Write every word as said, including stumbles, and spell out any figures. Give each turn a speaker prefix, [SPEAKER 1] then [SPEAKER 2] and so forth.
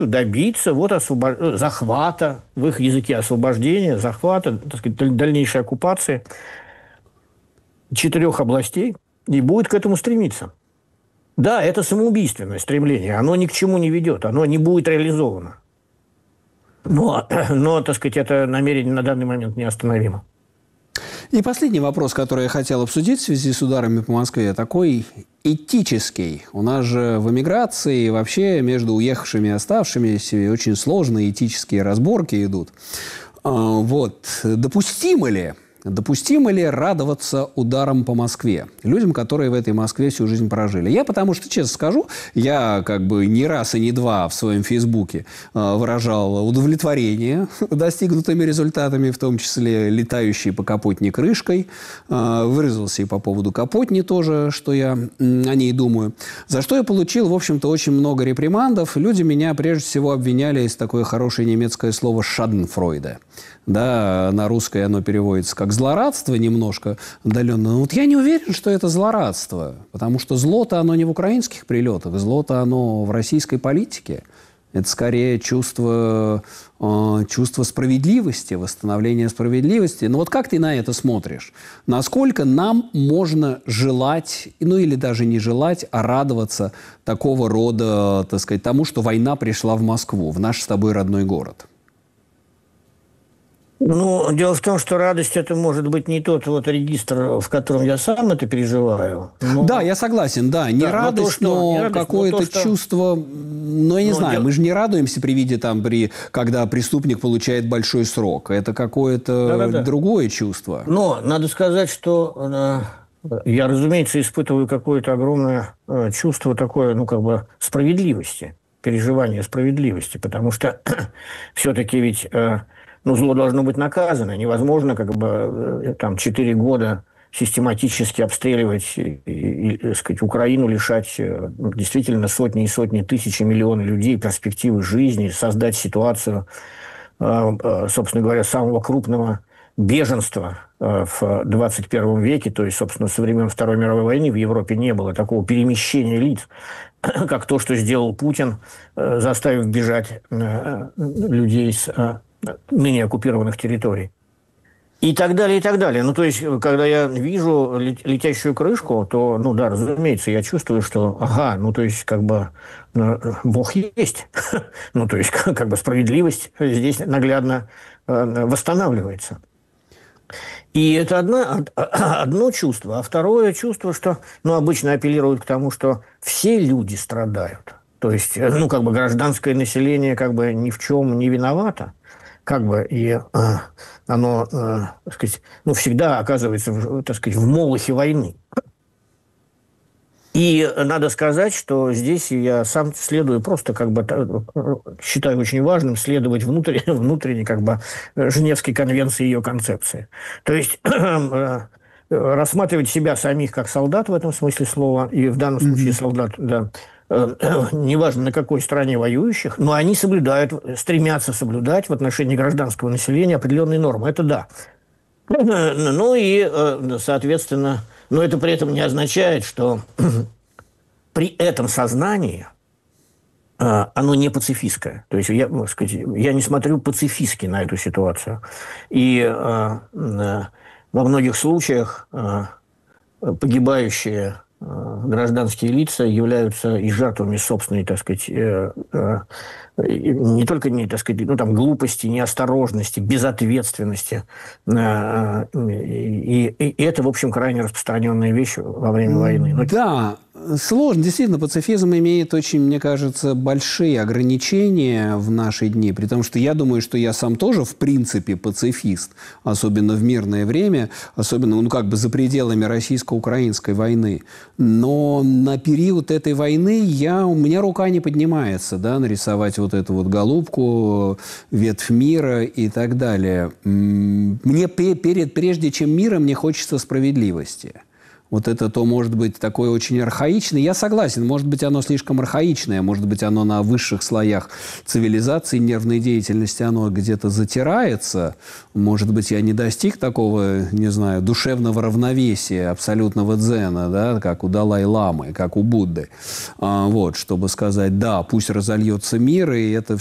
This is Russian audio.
[SPEAKER 1] добиться вот освобож... захвата, в их языке освобождения, захвата, так сказать, дальнейшей оккупации четырех областей и будет к этому стремиться. Да, это самоубийственное стремление, оно ни к чему не ведет, оно не будет реализовано. Но, но так сказать, это намерение на данный момент неостановимо.
[SPEAKER 2] И последний вопрос, который я хотел обсудить в связи с ударами по Москве, такой этический. У нас же в эмиграции вообще между уехавшими и оставшимися очень сложные этические разборки идут. Вот. Допустимо ли, допустимо ли радоваться ударам по Москве людям, которые в этой Москве всю жизнь прожили? Я, потому что, честно скажу, я как бы не раз и не два в своем Фейсбуке выражал удовлетворение достигнутыми результатами, в том числе летающей по Капотне крышкой. Выразился и по поводу Капотни тоже, что я о ней думаю. За что я получил, в общем-то, очень много репримандов. Люди меня прежде всего обвиняли, есть такое хорошее немецкое слово «шаденфройде». Да, на русское оно переводится как злорадство немножко отдаленно. Но вот я не уверен, что это злорадство, потому что зло-то оно не в украинских прилетах, зло-то оно в российской политике. Это скорее чувство, э, чувство справедливости, восстановления справедливости. Но вот как ты на это смотришь? Насколько нам можно желать, ну или даже не желать, а радоваться такого рода, так сказать, тому, что война пришла в Москву, в наш с тобой родной город?
[SPEAKER 1] Ну, дело в том, что радость – это может быть не тот вот регистр, в котором я сам это переживаю. Но...
[SPEAKER 2] Да, я согласен, да. Не да, радость, но, то, что, но радость, какое-то но то, что... чувство… Ну, я не но знаю, дел... мы же не радуемся при виде, там, при... когда преступник получает большой срок. Это какое-то Да-да-да. другое чувство.
[SPEAKER 1] Но надо сказать, что э, я, разумеется, испытываю какое-то огромное э, чувство такое, ну, как бы справедливости, переживание справедливости, потому что все-таки ведь… Э, Ну, зло должно быть наказано. Невозможно как бы там четыре года систематически обстреливать и, и, и, сказать, Украину, лишать действительно сотни и сотни тысяч и миллионы людей перспективы жизни, создать ситуацию, собственно говоря, самого крупного беженства в двадцать первом веке, то есть, собственно, со времен Второй мировой войны в Европе не было такого перемещения лиц, как то, что сделал Путин, заставив бежать людей с ныне оккупированных территорий. И так далее, и так далее. Ну, то есть, когда я вижу летящую крышку, то, ну да, разумеется, я чувствую, что, ага, ну, то есть, как бы, Бог есть. Ну, то есть, как бы справедливость здесь наглядно восстанавливается. И это одно, одно чувство. А второе чувство, что, ну, обычно апеллируют к тому, что все люди страдают. То есть, ну, как бы гражданское население как бы ни в чем не виновато. Как бы и э, оно, э, так сказать, ну, всегда оказывается, в, так сказать, в молохе войны. И надо сказать, что здесь я сам следую просто, как бы, считаю очень важным следовать внутренне, внутренне как бы, Женевской конвенции и ее концепции. То есть э, рассматривать себя самих как солдат в этом смысле слова, и в данном случае солдат, да, неважно на какой стороне воюющих, но они соблюдают, стремятся соблюдать в отношении гражданского населения определенные нормы. Это да. Ну и, соответственно, но это при этом не означает, что при этом сознании оно не пацифистское. То есть я, так сказать, я не смотрю пацифистски на эту ситуацию. И во многих случаях погибающие гражданские лица являются и жертвами собственной, так сказать, э, э, не только не, так сказать, ну, там, глупости, неосторожности, безответственности. Э, и, и, и это, в общем, крайне распространенная вещь во время войны. Но...
[SPEAKER 2] Да, сложно. Действительно, пацифизм имеет очень, мне кажется, большие ограничения в наши дни. При том, что я думаю, что я сам тоже, в принципе, пацифист. Особенно в мирное время. Особенно, ну, как бы за пределами российско-украинской войны. Но на период этой войны я, у меня рука не поднимается, да, нарисовать вот эту вот голубку, ветвь мира и так далее. Мне перед, прежде чем мира, мне хочется справедливости. вот это то может быть такое очень архаичное. Я согласен, может быть, оно слишком архаичное, может быть, оно на высших слоях цивилизации, нервной деятельности, оно где-то затирается. Может быть, я не достиг такого, не знаю, душевного равновесия, абсолютного дзена, да, как у Далай-ламы, как у Будды. А, вот, чтобы сказать, да, пусть разольется мир, и это